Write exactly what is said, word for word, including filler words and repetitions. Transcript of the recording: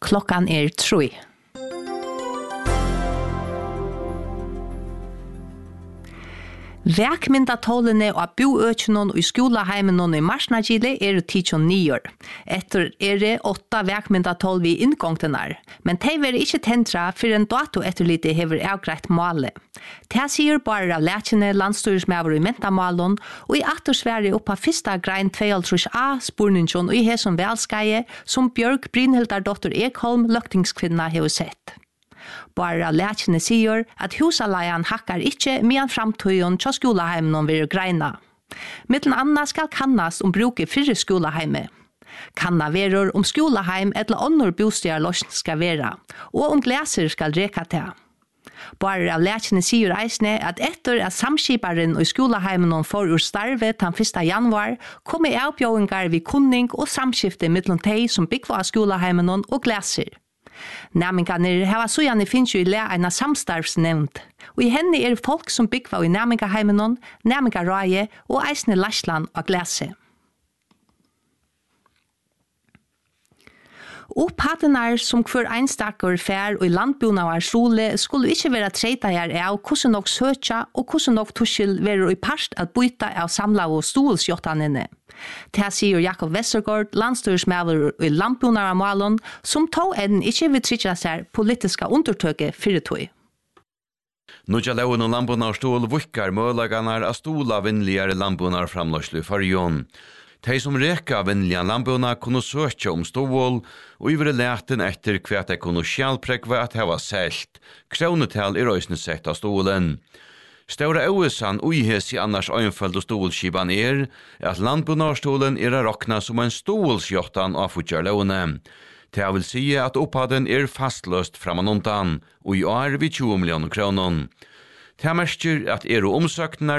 Klockan är tre. Verkmyndatålene og boøkjennom i skoleheimen i marsnagile er tidsom nyer. Etter er det åtta verkmyndatål vi inngångtenar, men de vil ikke tentra for en dato etterlite hever avgreit måle. Det sier bare av lækjene landstyresmæver i mentamalen, og i attersverige oppa fyrsta grein tveoghalvtrys A spurningen og i hesson velskaie som Bjørg Brynhildardottir Ekholm løktingskvinna hever sett. Bara lækjene sier at husaleien hakkar ikkje medan framtøyen til skoleheimen vil greina. Mittlen anna skal kannast om bruke fyrre skoleheime. Kanna verur om skoleheim eller annor bostigarløsning skal vera, og om glæser skal reka til. Bara lækjene sier eisne at etter at samskiparen og skoleheimen får ur starve den første januar, kommer avbjøringar vi kunning og samskifte mittlen teg som byggva skoleheimen og glæser. Næmingarnir hava sujani finnes jo i læ eina samstarvsnevnt, og i henne er folk som byggva i næmingarheimenon, næmingarraie og eisne Larsland og Glæse. Opphattenar som hver einstakker fær og i landbunavars skole skulle ikke være treitajar av hvordan nok søtja og hvordan nok tuskil være i parst at byta av samla og stolsjottanene. Det sier Jakob Westergaard, landstyresmæver i landbunavamalen, som tog enn ikke vil tryggja seg politiska undertøke fyrirtøy. Nudja lauen og landbunarstol vikkar møllaganar av stola vinnligare landbunarframløslu farjon. De som reka vinnliga landbuna kunne søkja om stål, og ivre læten etter hva de kunne sjálprekva at heva selt. Kronetal i røysne sett av stolen. Stora øvesan uihes i annars øynføld og stolskipan er, at landbunarstolen er a rokna som en stolsjottan av futjarlåne. Det vil si at opphaden er fastløst framanundan, og i år vi tjue millioner kroner. Det merker at er og omsøknar